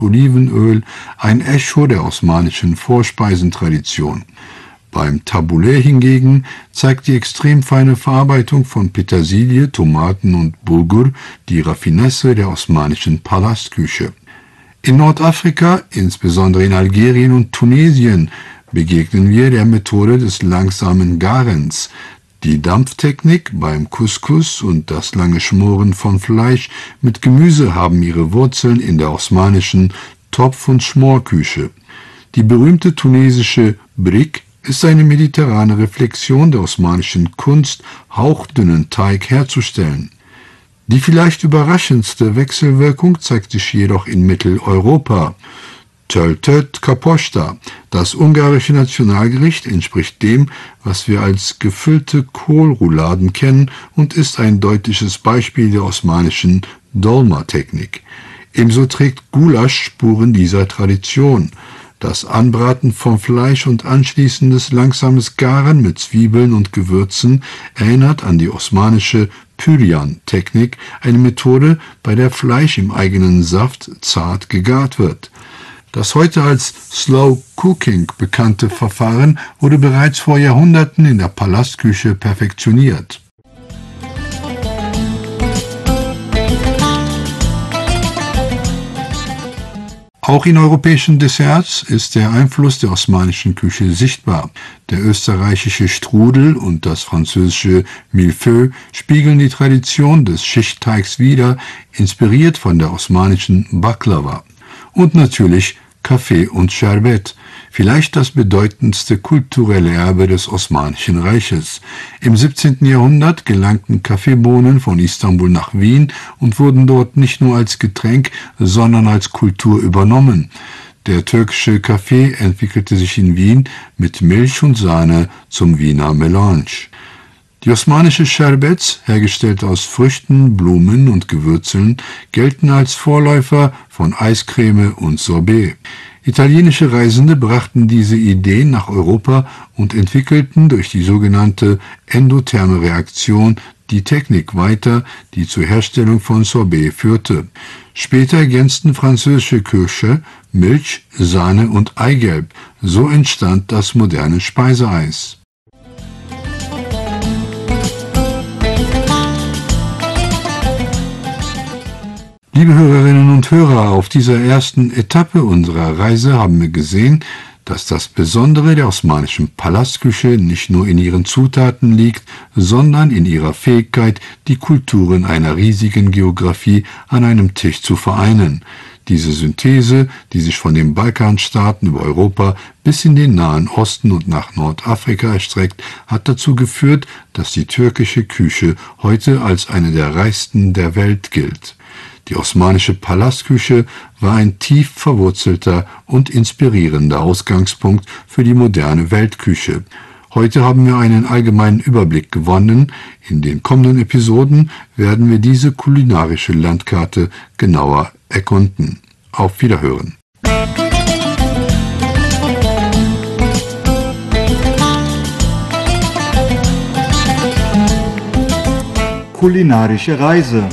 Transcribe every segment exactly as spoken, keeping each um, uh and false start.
Olivenöl ein Echo der osmanischen Vorspeisentradition. Beim Tabbouleh hingegen zeigt die extrem feine Verarbeitung von Petersilie, Tomaten und Bulgur die Raffinesse der osmanischen Palastküche. In Nordafrika, insbesondere in Algerien und Tunesien, begegnen wir der Methode des langsamen Garens. Die Dampftechnik beim Couscous und das lange Schmoren von Fleisch mit Gemüse haben ihre Wurzeln in der osmanischen Topf- und Schmorküche. Die berühmte tunesische Brik ist eine mediterrane Reflexion der osmanischen Kunst, hauchdünnen Teig herzustellen. Die vielleicht überraschendste Wechselwirkung zeigt sich jedoch in Mitteleuropa. Töltet Kaposta, das ungarische Nationalgericht, entspricht dem, was wir als gefüllte Kohlrouladen kennen und ist ein deutliches Beispiel der osmanischen Dolma-Technik. Ebenso trägt Gulasch Spuren dieser Tradition. Das Anbraten von Fleisch und anschließendes langsames Garen mit Zwiebeln und Gewürzen erinnert an die osmanische Püryan-Technik, eine Methode, bei der Fleisch im eigenen Saft zart gegart wird. Das heute als Slow Cooking bekannte Verfahren wurde bereits vor Jahrhunderten in der Palastküche perfektioniert. Auch in europäischen Desserts ist der Einfluss der osmanischen Küche sichtbar. Der österreichische Strudel und das französische Millefeuille spiegeln die Tradition des Schichtteigs wider, inspiriert von der osmanischen Baklava. Und natürlich Kaffee und Sherbet, vielleicht das bedeutendste kulturelle Erbe des Osmanischen Reiches. Im siebzehnten Jahrhundert gelangten Kaffeebohnen von Istanbul nach Wien und wurden dort nicht nur als Getränk, sondern als Kultur übernommen. Der türkische Kaffee entwickelte sich in Wien mit Milch und Sahne zum Wiener Melange. Die osmanische Sherbets, hergestellt aus Früchten, Blumen und Gewürzeln, gelten als Vorläufer von Eiscreme und Sorbet. Italienische Reisende brachten diese Ideen nach Europa und entwickelten durch die sogenannte endotherme Reaktion die Technik weiter, die zur Herstellung von Sorbet führte. Später ergänzten französische Köche Milch, Sahne und Eigelb. So entstand das moderne Speiseeis. Liebe Hörerinnen und Hörer, auf dieser ersten Etappe unserer Reise haben wir gesehen, dass das Besondere der osmanischen Palastküche nicht nur in ihren Zutaten liegt, sondern in ihrer Fähigkeit, die Kulturen einer riesigen Geografie an einem Tisch zu vereinen. Diese Synthese, die sich von den Balkanstaaten über Europa bis in den Nahen Osten und nach Nordafrika erstreckt, hat dazu geführt, dass die türkische Küche heute als eine der reichsten der Welt gilt. Die osmanische Palastküche war ein tief verwurzelter und inspirierender Ausgangspunkt für die moderne Weltküche. Heute haben wir einen allgemeinen Überblick gewonnen. In den kommenden Episoden werden wir diese kulinarische Landkarte genauer erkunden. Auf Wiederhören. Kulinarische Reise.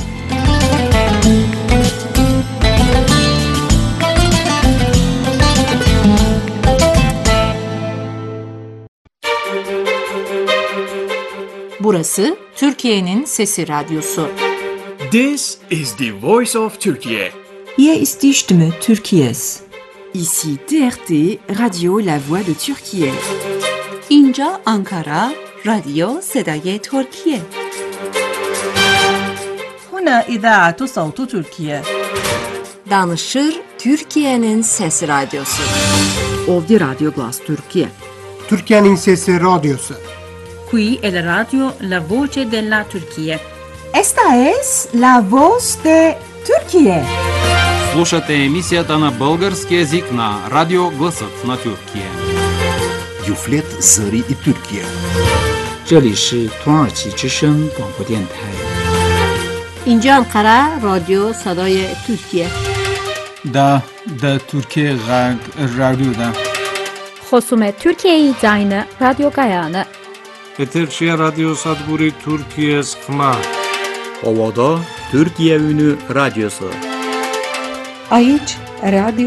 Burası Türkiye'nin Sesi Radyosu. This is the voice of Turkey. Hier ist die Stimme Türkiye's. Ici T R T, Radio La Voix de Türkiye. اینجا آنکارا، رادیو صدای ترکیه. هنا إذاعة صوت تركيا. Danışır Türkiye'nin Sesi Radyosu. Ovdje Radio Glas Türkiye. Türkiye'nin Sesi Radyosu. Qui è la radio La Voce della Turchia. Esta es la voz de Türkiye. Слушате емисията на български език на Радио Гласът на Türkiye. Юфлет Зări и Türkiye. 这里是土耳其之声广播电台。 اینجا انقره رادیو صدای ترکیه. دا دا ترکیه رادیو دا. خصوم ترکیه زاین رادیو گایانه. Eterçiye Radyo Sadguri Türkiye Sıkma. Ovada Türkiye Ünü Radyosu. Aici, Radio